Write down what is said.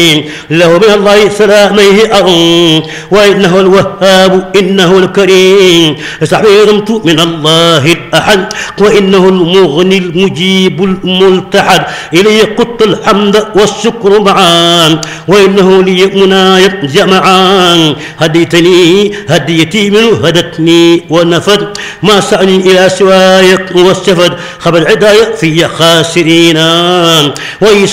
له من الله سلاميه أرم وإنه الوهاب إنه الكريم استحفظت من الله الأحد وإنه المغني المجيب الملتحد إليه قدت الحمد والشكر معا وإنه لي منايا جمعا هديتني هديتي منه هدتني ونفد ما سعني إلى سواك والسفد خبر العداية في خاسرين وإيش